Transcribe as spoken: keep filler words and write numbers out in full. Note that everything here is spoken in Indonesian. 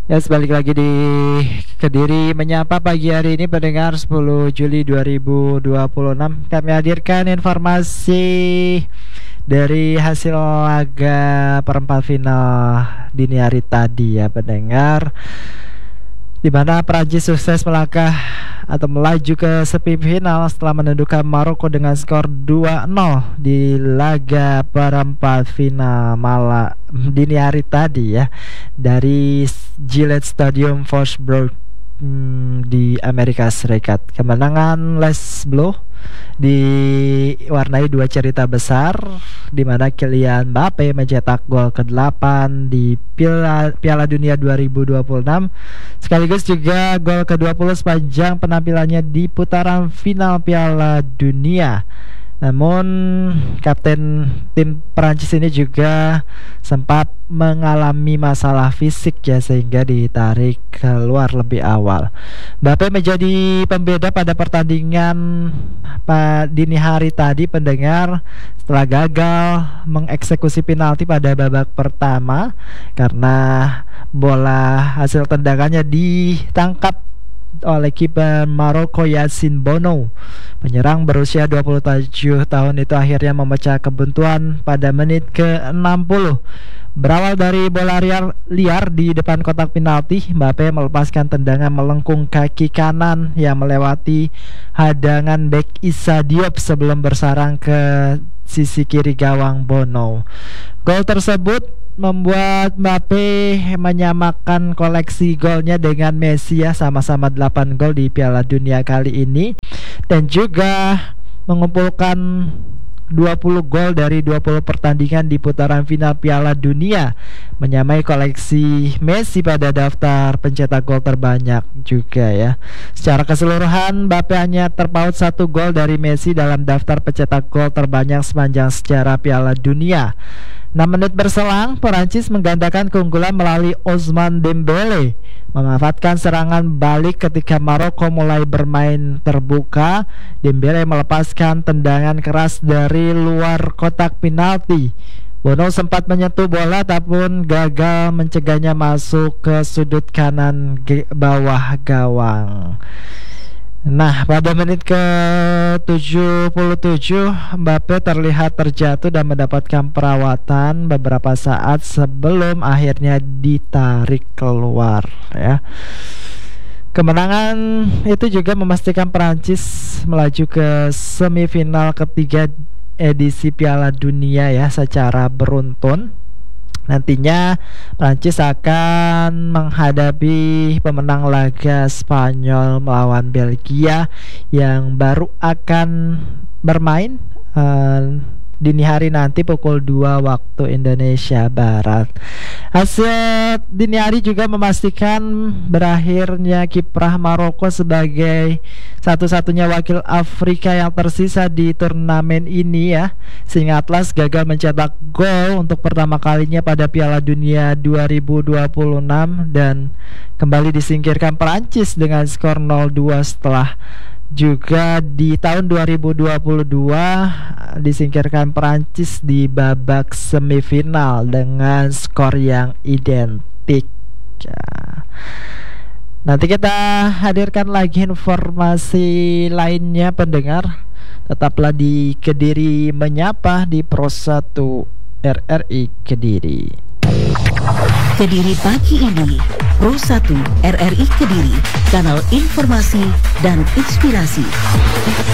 Ya, balik lagi di Kediri Menyapa pagi hari ini pendengar sepuluh Juli dua ribu dua puluh enam. Kami hadirkan informasi dari hasil laga perempat final dini hari tadi ya pendengar, di mana Prancis sukses melangkah atau melaju ke semifinal setelah menundukkan Maroko dengan skor dua nol di laga perempat final malam dini hari tadi ya, dari Gillette Stadium Forsberg hmm, di Amerika Serikat. Kemenangan Les Bleus diwarnai dua cerita besar, di mana Kylian Mbappe mencetak gol kedelapan di Piala, Piala Dunia dua ribu dua puluh enam, sekaligus juga gol kedua puluh sepanjang penampilannya di putaran final Piala Dunia. Namun kapten tim Perancis ini juga sempat mengalami masalah fisik ya, sehingga ditarik keluar lebih awal. Mbappe menjadi pembeda pada pertandingan pada dini hari tadi pendengar, setelah gagal mengeksekusi penalti pada babak pertama karena bola hasil tendangannya ditangkap oleh kiper Maroko Yassine Bono. Penyerang berusia dua puluh tujuh tahun itu akhirnya memecah kebuntuan pada menit ke enam puluh. Berawal dari bola liar, liar di depan kotak penalti, Mbappe melepaskan tendangan melengkung kaki kanan yang melewati hadangan bek Issa Diop sebelum bersarang ke sisi kiri gawang Bono. Gol tersebut membuat Mbappe menyamakan koleksi golnya dengan Messi ya, sama-sama delapan gol di Piala Dunia kali ini, dan juga mengumpulkan dua puluh gol dari dua puluh pertandingan di putaran final Piala Dunia, menyamai koleksi Messi pada daftar pencetak gol terbanyak juga ya. Secara keseluruhan Mbappe hanya terpaut satu gol dari Messi dalam daftar pencetak gol terbanyak sepanjang sejarah Piala Dunia. enam menit berselang, Perancis menggandakan keunggulan melalui Ousmane Dembélé, memanfaatkan serangan balik ketika Maroko mulai bermain terbuka. Dembélé melepaskan tendangan keras dari luar kotak penalti. Bono sempat menyentuh bola tapi gagal mencegahnya masuk ke sudut kanan ge- bawah gawang. Nah, pada menit ke tujuh puluh tujuh Mbappe terlihat terjatuh dan mendapatkan perawatan beberapa saat sebelum akhirnya ditarik keluar ya. Kemenangan itu juga memastikan Prancis melaju ke semifinal ketiga edisi Piala Dunia ya secara beruntun. Nantinya Prancis akan menghadapi pemenang laga Spanyol melawan Belgia yang baru akan bermain uh, dini hari nanti pukul dua waktu Indonesia Barat. Hasil dini hari juga memastikan berakhirnya kiprah Maroko sebagai satu-satunya wakil Afrika yang tersisa di turnamen ini ya. Sehingga Atlas gagal mencetak gol untuk pertama kalinya pada Piala Dunia dua ribu dua puluh enam dan kembali disingkirkan Perancis dengan skor nol dua, setelah juga di tahun dua ribu dua puluh dua disingkirkan Perancis di babak semifinal dengan skor yang identik ya. Nanti kita hadirkan lagi informasi lainnya pendengar. Tetaplah di Kediri Menyapa di Pro satu R R I Kediri. Kediri pagi ini, Pro satu R R I Kediri, kanal informasi dan inspirasi.